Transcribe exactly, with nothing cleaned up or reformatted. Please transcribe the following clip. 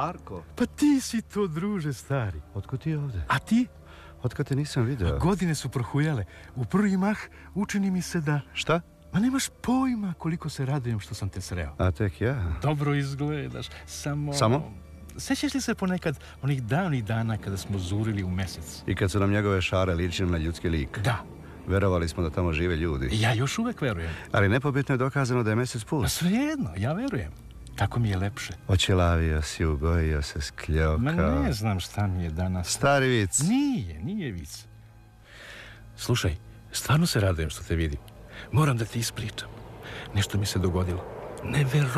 Marko. Pa ti si to, druže stari. Otkud ti ovdje? A ti? Otkad te nisam vidio? Godine su prohujale. U prvi mah učini mi se da... Šta? Ma nemaš pojma koliko se radujem što sam te sreo. A tek ja? Dobro izgledaš, samo... Samo? Sećaš li se ponekad onih davnih dana kada smo zurili u mesec? I kad su nam njegove šare ličile na ljudski lik? Da. Verovali smo da tamo žive ljudi. Ja još uvek verujem. Ali nepobitno je dokazano da je mesec put. Ma svejedno, ja verujem. Tako mi je lepše. Očilavio si, ugojio se, skljokao. Ma ne znam šta mi je danas. Stari vic. Nije, nije vic. Slušaj, stvarno se radujem što te vidim. Moram da ti ispričam. Nešto mi se dogodilo. Neverovatno.